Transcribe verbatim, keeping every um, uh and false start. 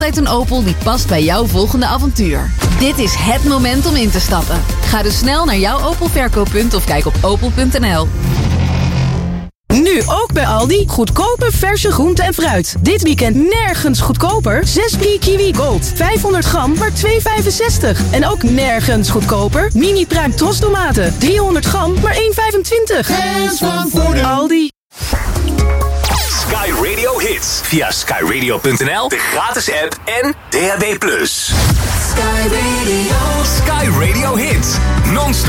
Altijd een Opel die past bij jouw volgende avontuur. Dit is het moment om in te stappen. Ga dus snel naar jouw Opel verkooppunt of kijk op opel punt n l. Nu ook bij Aldi. Goedkope verse groente en fruit. Dit weekend nergens goedkoper. zes drie Kiwi Gold. vijfhonderd gram, maar twee vijfenzestig. En ook nergens goedkoper. Mini Pruim Trostomaten. driehonderd gram, maar één vijfentwintig. Hands van Voordeel. Aldi. Sky Radio Hits. Via sky radio punt n l, de gratis app en D A B plus. Sky Radio. Sky Radio Hits. Non-stop